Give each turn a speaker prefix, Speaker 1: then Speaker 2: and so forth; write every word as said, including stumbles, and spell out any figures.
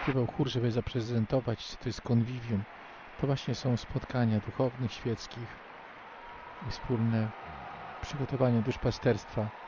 Speaker 1: śpiewał chór, żeby zaprezentować, co to jest konwiwium. To właśnie są spotkania duchownych, świeckich i wspólne przygotowanie duszpasterstwa